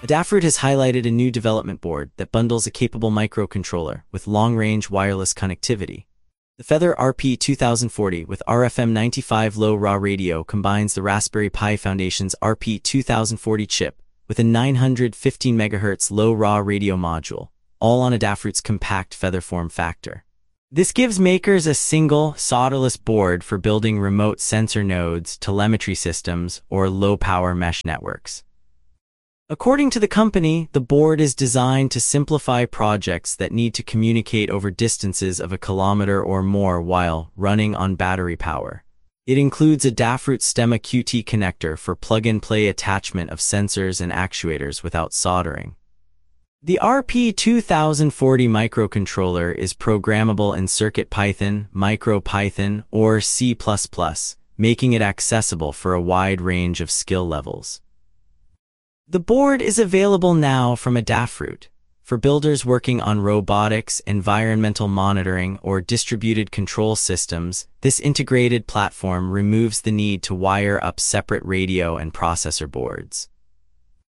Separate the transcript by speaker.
Speaker 1: Adafruit has highlighted a new development board that bundles a capable microcontroller with long-range wireless connectivity. The Feather RP2040 with RFM95 low-raw radio combines the Raspberry Pi Foundation's RP2040 chip with a 915 MHz low-raw radio module, all on Adafruit's compact Feather form factor. This gives makers a single, solderless board for building remote sensor nodes, telemetry systems, or low-power mesh networks. According to the company, the board is designed to simplify projects that need to communicate over distances of 1 kilometer or more while running on battery power. It includes a Adafruit Stemma QT connector for plug-and-play attachment of sensors and actuators without soldering. The RP2040 microcontroller is programmable in CircuitPython, MicroPython, or C++, making it accessible for a wide range of skill levels. The board is available now from Adafruit. For builders working on robotics, environmental monitoring, or distributed control systems, this integrated platform removes the need to wire up separate radio and processor boards.